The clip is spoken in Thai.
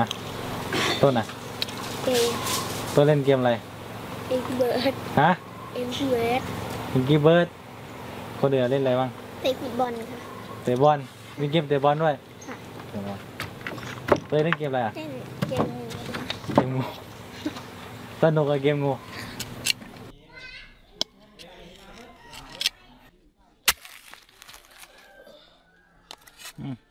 ะต้นอ่ะเอต้นเล่นเกมอะไรเอ็กเบิร์ดฮะเอ็มเบิร์ดมิงกี้เบิร์ดคนเดียวเล่นอะไรบ้างเตะฟุตบอลค่ะเตะบอลมีเกมเตะบอลด้วยค่ะเตะบอลเล่นเกมอะไรอ่ะเล่นเกมงูค่ะเกมงูสนุกกับเกมงูอืม